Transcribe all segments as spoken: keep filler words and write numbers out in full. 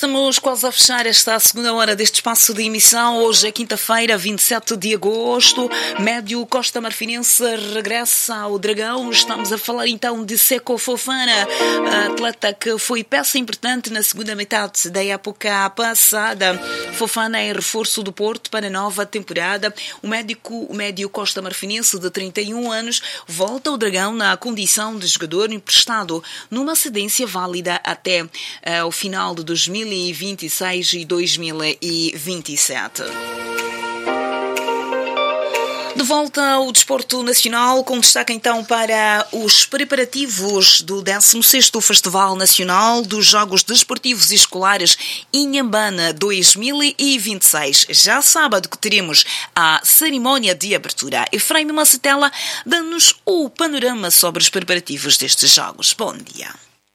estamos quase a fechar esta segunda hora deste espaço de emissão. Hoje é quinta-feira, vinte e sete de agosto. Médio Costa Marfinense regressa ao Dragão. Estamos a falar então de Seko Fofana, atleta que foi peça importante na segunda metade da época passada. Fofana é reforço do Porto para a nova temporada. O médico, o médio Costa Marfinense, de trinta e um anos, volta ao Dragão na condição de jogador emprestado, numa cedência válida até uh, o final de dois mil e vinte e seis e dois mil e vinte e sete. De volta ao desporto nacional, com destaque então para os preparativos do décimo sexto Festival Nacional dos Jogos Desportivos e Escolares Inhambane dois mil e vinte e seis. Já sábado que teremos a cerimónia de abertura. Efraim Macetela dá-nos o panorama sobre os preparativos destes jogos. Bom dia.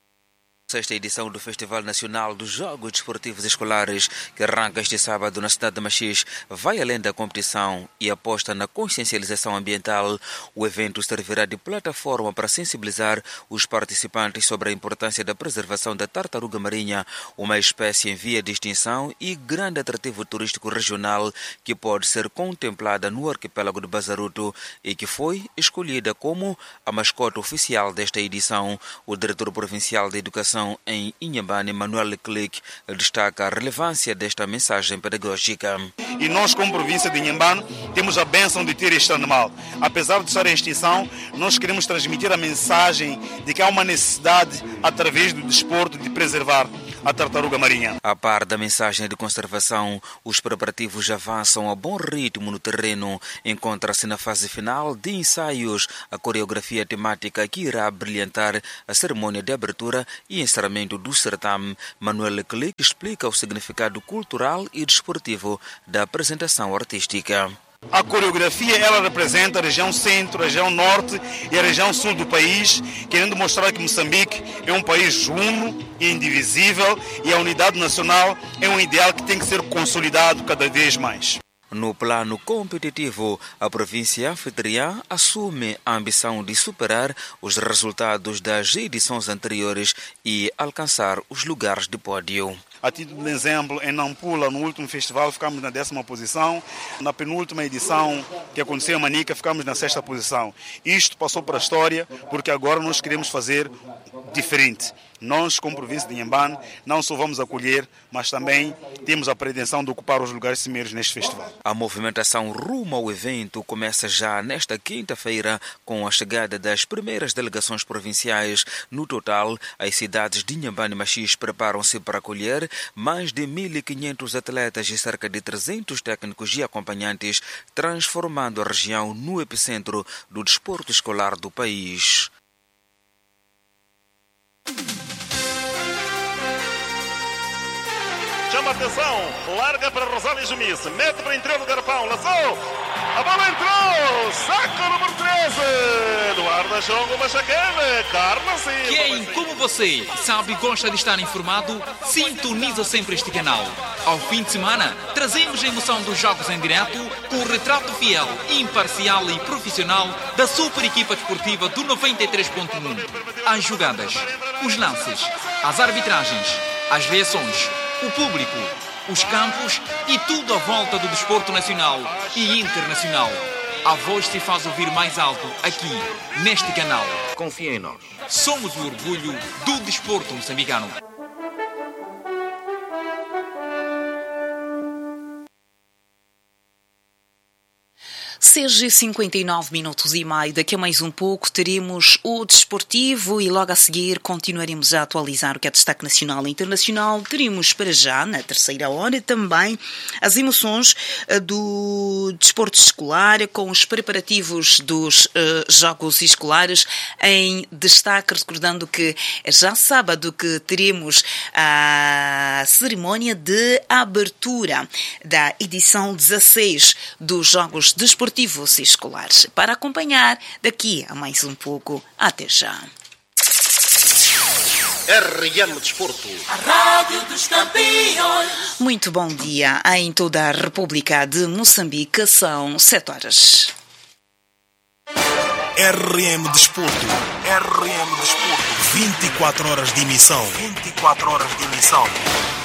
Sexta edição do Festival Nacional dos Jogos Desportivos Escolares, que arranca este sábado na cidade de Machis, vai além da competição e aposta na consciencialização ambiental. O evento servirá de plataforma para sensibilizar os participantes sobre a importância da preservação da tartaruga marinha, uma espécie em via de extinção e grande atrativo turístico regional que pode ser contemplada no arquipélago de Bazaruto e que foi escolhida como a mascote oficial desta edição. O diretor provincial de Educação em Inhambane, Manuel Click, destaca a relevância desta mensagem pedagógica. E nós, como província de Inhambane, temos a bênção de ter este animal. Apesar de estar em extinção, nós queremos transmitir a mensagem de que há uma necessidade, através do desporto, de preservar a tartaruga marinha. A par da mensagem de conservação, os preparativos avançam a bom ritmo no terreno. Encontra-se na fase final de ensaios a coreografia temática que irá brilhantar a cerimônia de abertura e encerramento do certame. Manuel Click explica o significado cultural e desportivo da apresentação artística. A coreografia, ela representa a região centro, a região norte e a região sul do país, querendo mostrar que Moçambique é um país uno e indivisível e a unidade nacional é um ideal que tem que ser consolidado cada vez mais. No plano competitivo, a província anfitriã assume a ambição de superar os resultados das edições anteriores e alcançar os lugares de pódio. A título de exemplo, em Nampula, no último festival, ficamos na décima posição. Na penúltima edição, que aconteceu em Manica, ficamos na sexta posição. Isto passou para a história, porque agora nós queremos fazer diferente. Nós, como província de Inhambane, não só vamos acolher, mas também temos a pretensão de ocupar os lugares cimeiros neste festival. A movimentação rumo ao evento começa já nesta quinta-feira, com a chegada das primeiras delegações provinciais. No total, as cidades de Inhambane e Machis preparam-se para acolher mais de mil e quinhentos atletas e cerca de trezentos técnicos e acompanhantes, transformando a região no epicentro do desporto escolar do país. Chama atenção, larga para Rosália Jumice, mete para o interior do garrafão, laçou, a bola entrou, saco número treze, Eduardo Achongo Machacane, Carlos Silva. Quem, como você, sabe e gosta de estar informado, sintoniza sempre este canal. Ao fim de semana, trazemos a emoção dos jogos em direto com o retrato fiel, imparcial e profissional da super equipa desportiva do noventa e três ponto um. As jogadas, os lances, as arbitragens, as reações, o público, os campos e tudo à volta do desporto nacional e internacional. A voz se faz ouvir mais alto aqui, neste canal. Confia em nós. Somos o orgulho do desporto moçambicano. seis e cinquenta e nove minutos e meio. Daqui a mais um pouco teremos o desportivo e logo a seguir continuaremos a atualizar o que é destaque nacional e internacional. Teremos para já, na terceira hora, também as emoções do desporto escolar com os preparativos dos uh, Jogos Escolares em destaque, recordando que é já sábado que teremos a cerimónia de abertura da edição dezasseis dos Jogos Desportivos e Escolares. Para acompanhar daqui a mais um pouco, até já. R M Desporto, a Rádio dos Campeões. Muito bom dia. Em toda a República de Moçambique são sete horas. R M Desporto, R M Desporto, vinte e quatro horas de emissão, vinte e quatro horas de emissão.